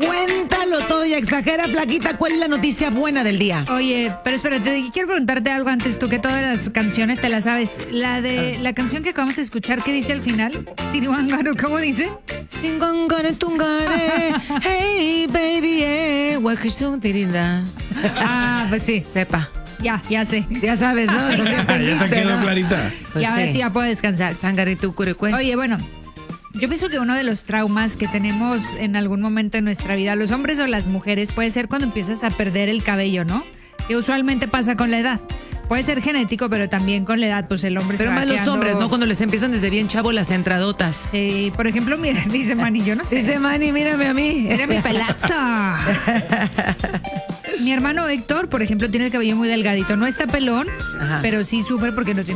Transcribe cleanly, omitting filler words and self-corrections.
Cuéntalo todo y exagera, flaquita. ¿Cuál es la noticia buena del día? Oye, pero espérate, quiero preguntarte algo antes, tú que todas las canciones te las sabes. La canción que acabamos de escuchar, ¿qué dice al final? Siriwangaro, ¿cómo dice? Singongare tungare, hey baby, wakisung tirinda. Pues sí. Sepa. Ya sé. Ya sabes, ¿no? Eso siempre Ya te viste, quedó ¿no? clarita. Pues Ya a ver sí. si ya puedo descansar. Sangaritu curecue. Oye, bueno, yo pienso que uno de los traumas que tenemos en algún momento en nuestra vida, los hombres o las mujeres, puede ser cuando empiezas a perder el cabello, ¿no? Que usualmente pasa con la edad. Puede ser genético, pero también con la edad, pues el hombre Pero se va más los quedando- hombres, ¿no? Cuando les empiezan desde bien chavo las entradotas. Sí, por ejemplo, mira, dice Manny, yo no sé. Dice Manny, mírame a mí. Era mi pelazo. Mi hermano Héctor, por ejemplo, tiene el cabello muy delgadito. No está pelón, Ajá. pero sí sufre porque no tiene